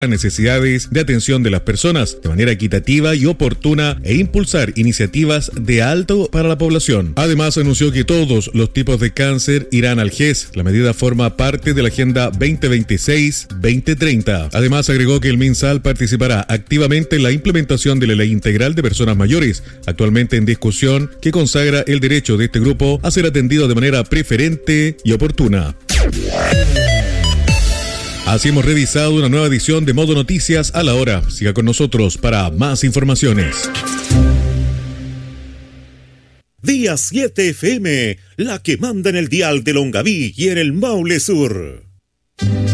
las necesidades de atención de las personas de manera equitativa y oportuna e impulsar iniciativas de alto para la población. Además, anunció que todos los tipos de cáncer irán al GES. La medida forma parte de la Agenda 2026-2030. Además, agregó que el MinSal participará activamente en la implementación de la Ley Integral de Personas Mayores, actualmente en discusión, que consagra el derecho de este grupo a ser atendido de manera preferente y oportuna. Así hemos revisado una nueva edición de Modo Noticias a la hora. Siga con nosotros para más informaciones. Día 7 FM, la que manda en el dial de Longaví y en el Maule Sur.